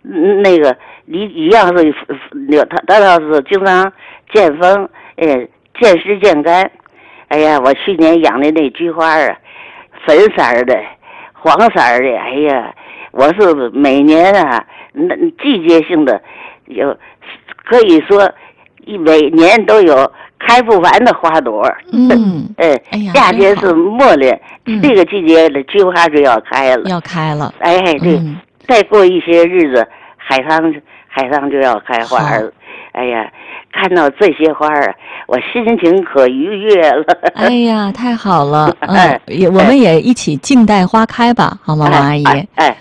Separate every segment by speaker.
Speaker 1: 那个一样是他倒是经常见风，见湿见干。哎呀，我去年养的那菊花啊，粉色的、黄色的，哎呀，我是每年啊，那季节性的有，可以说每年都有开不完的花朵。夏天是末了，这个季节的菊花就要开了，哎，对，再过一些日子，海棠就要开花了。哎呀，看到这些花儿，我心情可愉悦了。
Speaker 2: 哎呀，太好了！我们也一起静待花开吧，好吗，王阿姨？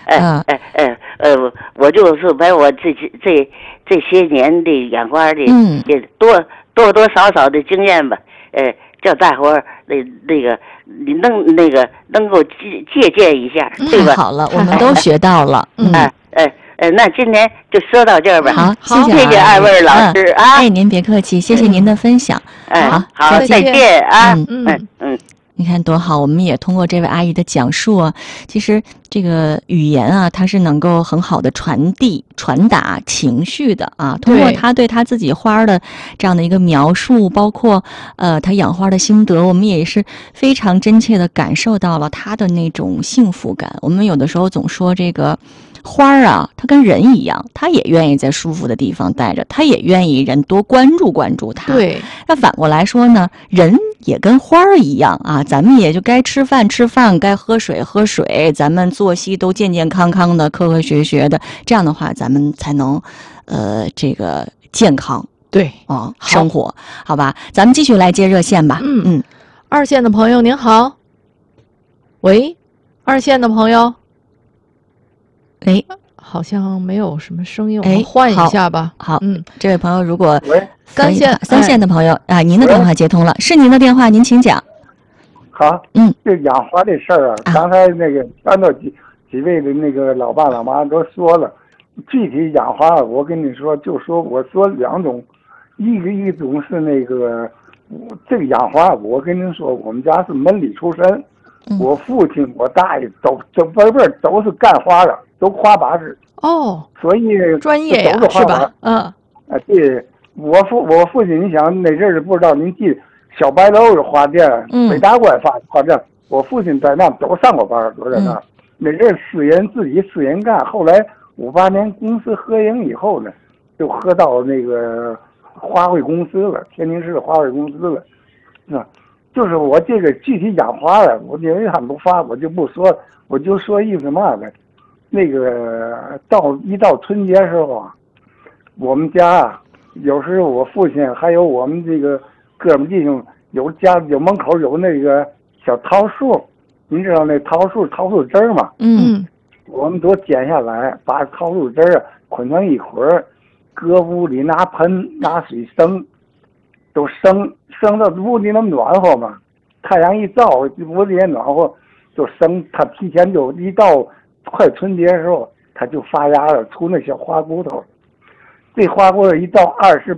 Speaker 1: 我就是把我这些年的养花的，也多少的经验吧，叫大伙儿那个你能够借鉴一下，对吧？
Speaker 2: 太好了，我们都学到了。
Speaker 1: 那今天就说到这儿吧。
Speaker 2: 好，
Speaker 1: 谢谢二位老师啊！
Speaker 2: 哎，您别客气，谢谢您的分享。
Speaker 1: 好，再见啊！
Speaker 2: 你看多好，我们也通过这位阿姨的讲述啊，其实这个语言啊，它是能够很好的传达情绪的啊。通过她对她自己花的这样的一个描述，包括她养花的心得，我们也是非常真切的感受到了她的那种幸福感。我们有的时候总说这个花啊，它跟人一样，它也愿意在舒服的地方待着，它也愿意人多关注它。
Speaker 3: 对，
Speaker 2: 那反过来说呢，人也跟花儿一样啊，咱们也就该吃饭，该喝水，咱们作息都健健康康的，科学的，这样的话，咱们才能这个健康。
Speaker 3: 对
Speaker 2: 生活好吧，咱们继续来接热线吧。
Speaker 3: 二线的朋友您好，喂，二线的朋友。
Speaker 2: 哎，
Speaker 3: 好像没有什么声音，我们换一下吧。
Speaker 2: 好，这位朋友，如果
Speaker 3: 三
Speaker 2: 线的朋友啊，您的电话接通了，是您的电话，您请讲。
Speaker 4: 好，这养花这事儿啊，刚才那个看到几位的那个老爸老妈都说了，具体养花我跟你说，我说两种，一种是那个这个养花，我跟您说，我们家是门里出身。我父亲、我大爷都是干花的，都花把式。所以
Speaker 3: 专业呀，是吧？
Speaker 4: 对，我父亲，你想那阵儿不知道您记，小白楼有花店，北大关花店，我父亲在那都上过班，都在那。那阵自己私人干，后来58年公司合营以后呢，就合到那个花卉公司了，天津市的花卉公司了，就是我这个具体养花的，我因为他们不发，我就不说，我就说意思嘛的。那个一到春节时候啊，我们家有时候我父亲还有我们这个哥们弟兄有门口有那个小桃树，您知道那桃树枝儿吗？我们都剪下来，把桃树枝儿捆成一捆儿，搁屋里拿盆拿水生。都生到屋里那么暖和嘛，太阳一照，屋里也暖和，就生。它提前就一到快春节的时候，它就发芽了，出那小花骨头。这花骨头一到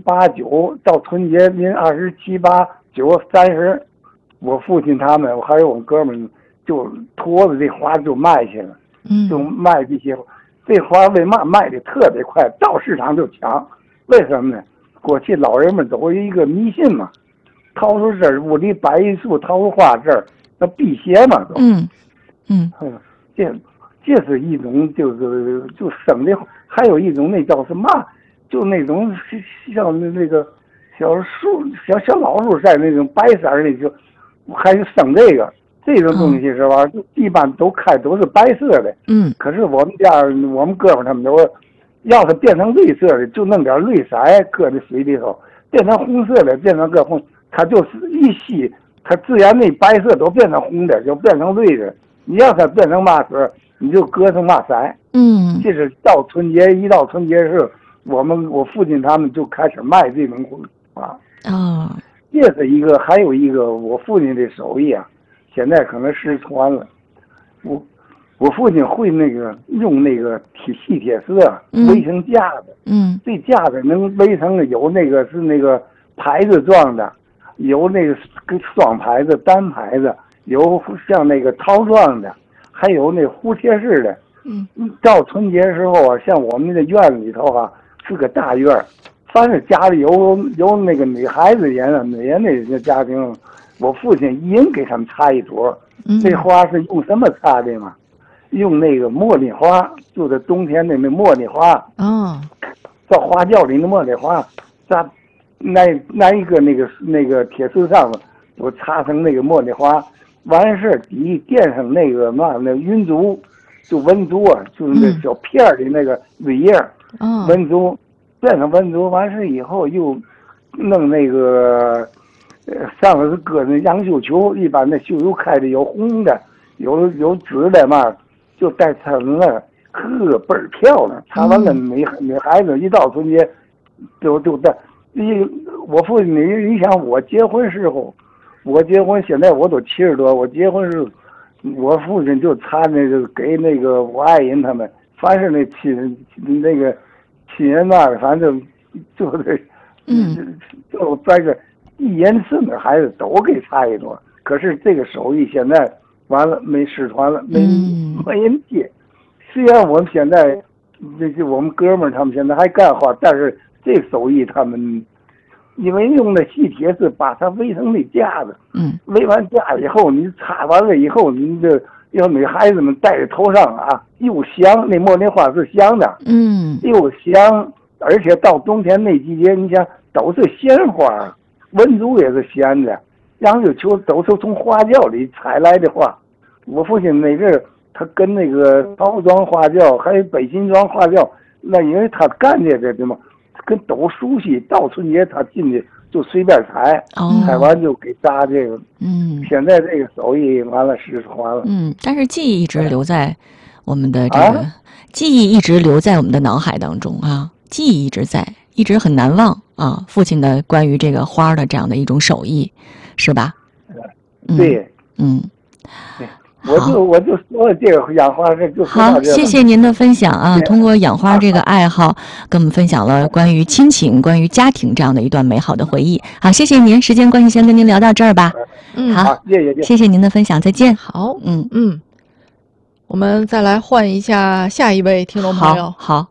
Speaker 4: 28、9，到春节临27、8、9、30，我父亲他们还有我们哥们就拖着这花就卖去了，就卖这些。这花为嘛卖的特别快，到市场就抢？为什么呢？过去老人们都有一个迷信嘛，桃树枝屋里摆一束桃树花枝儿，那辟邪嘛都。这是一种就生的，还有一种那叫什么，就那种像那个小树小老树在那种白色的，就还是生这种东西是吧？就一般都是白色的。可是我们家我们哥们他们都。要是变成绿色的，就弄点绿色搁在水里头；变成红色的，变成个红，它就是一吸，它自然那白色都变成红的，就变成绿的。你要它变成嘛色，你就搁成嘛色。这是一到春节时，我父亲他们就开始卖这种花。这是一个，还有一个我父亲的手艺啊，现在可能失传了。我父亲会用那个细铁丝围成架子，这架子能围成有那个是那个牌子状的，有那个双牌子、单牌子，有像那个套状的，还有那蝴蝶式的。 到春节时候啊，像我们的院子里头啊，是个大院，凡是家里有那个女孩子人啊，女人那家庭，我父亲一人给他们插一朵。这花是用什么插的嘛？用那个茉莉花，就是冬天的那茉莉花。到花轿里的茉莉花，在拿一个那个铁丝上面，我插成那个茉莉花，完事底垫上那个那云竹，就文竹啊，就是那小片的那个蕊叶，文竹，垫上文竹，完事以后又弄那个。上面是搁那杨绣球，一般的绣球开的有红的，有紫的嘛，就带层了，倍儿漂亮。插完了，女孩子一到春节，就带。我父亲，你想我结婚时候，现在我都70多，我结婚时候，我父亲就插那个给那个我爱人他们，凡是那亲人嘛，反正就是就在这。一人4个孩子都给插一朵，可是这个手艺现在完了没失传了，没人接。虽然我们现在我们哥们儿他们现在还干活，但是这个手艺他们因为用的细铁是把它围成那架子，围完架以后你插完了以后，你这要女孩子们戴在头上啊，又香，那茉莉花是香的，又香，而且到冬天那季节，你想都是鲜花。文竹也是鲜的，杨柳球都是从花轿里采来的花。我父亲那阵儿，他跟那个陶庄花轿还有北新庄花轿，那因为他干这个的嘛，跟都熟悉。到春节他进去就随便采，采完就给扎这个。现在这个手艺完了失传了。
Speaker 2: 但是记忆一直留在我们的这个记忆一直留在我们的脑海当中啊，记忆一直在，一直很难忘。父亲的关于这个花的这样的一种手艺，是吧？
Speaker 4: 对，我就说这个养花是就
Speaker 2: 好，谢谢您的分享啊！通过养花这个爱好，跟我们分享了关于亲情、关于家庭这样的一段美好的回忆。好，谢谢您，时间关系先跟您聊到这儿吧。好，谢谢您的分享，再见。
Speaker 3: 好，我们再来换一下下一位听众朋友。
Speaker 2: 好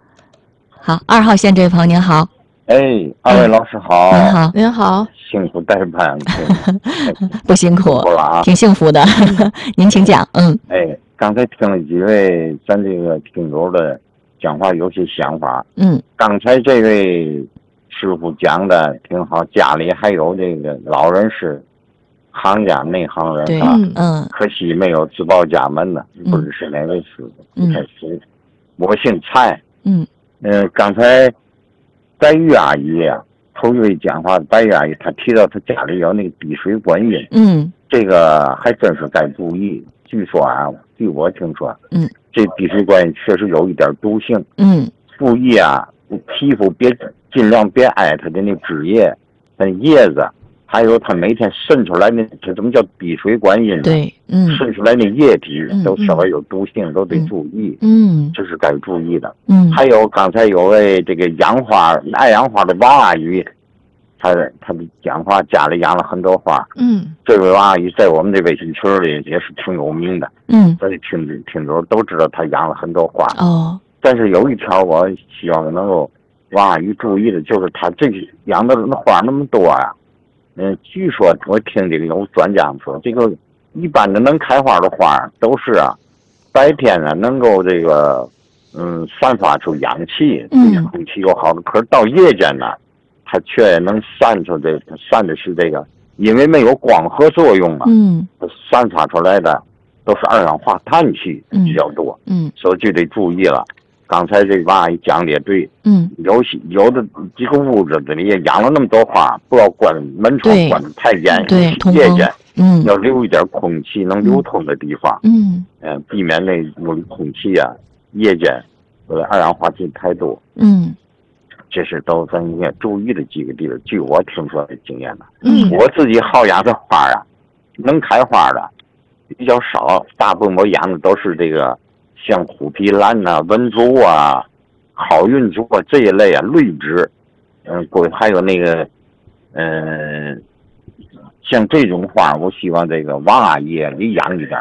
Speaker 2: ，2号线这位朋友您好。
Speaker 5: 二位老师好。
Speaker 3: 您好，
Speaker 5: 辛苦代班。
Speaker 2: 不辛苦了啊，挺幸福的。您请讲。
Speaker 5: 刚才听了几位咱这个听友的讲话，有些想法。刚才这位师傅讲的挺好，家里还有这个老人是行家内行人啊。可惜没有自报家门的，不知是哪位师傅。开始，我姓蔡。刚才。白玉阿姨呀，头一位讲话的白玉阿姨，她提到她家里有那个滴水观音，这个还真是该注意。据说啊，据我听说，这滴水观音确实有一点毒性，注意啊，皮肤尽量别挨它的那枝叶、那叶子，还有它每天渗出来那这怎么叫滴水观音？
Speaker 2: 对，
Speaker 5: 渗出来那液体都稍微有毒性，都得注意，这是该注意的。还有刚才有位这个爱养花的王阿姨，她的讲话家里养了很多花，这位王阿姨在我们这微信群里也是挺有名的，所以听友都知道她养了很多花。但是有一条我希望能够王阿姨注意的，就是她这个养的花那么多呀。据说我听这个有专家说，这个一般的能开花的花都是白天呢能够这个散发出氧气，对空气有好的。可是到夜间呢，它却能散的是这个，因为没有光合作用散发出来的都是二氧化碳气比较多，所以就得注意了。刚才这个阿姨讲的也对，有的几个屋子里也养了那么多花，不要关门窗关得太严，夜间要留一点空气能流通的地方，避免那屋里空气啊夜间二氧化碳太多，这是都咱应该注意的几个地方。据我听说的经验呢，我自己好养的花能开花的比较少，大部分我养的都是这个。像虎皮兰文竹好运竹这一类绿植，还有那个，像这种花，我希望这个王阿姨你养一点，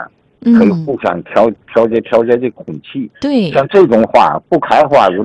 Speaker 5: 可以互相调节这空气。
Speaker 2: 对，
Speaker 5: 像这种花不开花